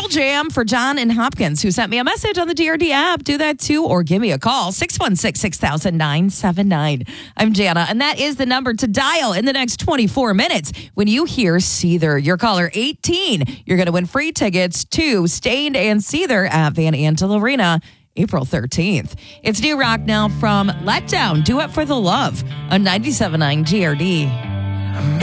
Pearl Jam for John and Hopkins, who sent me a message on the DRD app. Do that too, or give me a call, 616-6000-979. I'm Jana, and that is the number to dial in the next 24 minutes. When you hear Seether, your caller 18, you're going to win free tickets to Stained and Seether at Van Andel Arena, April 13th. It's new rock now from Letdown, Do It for the Love on 97.9 GRD.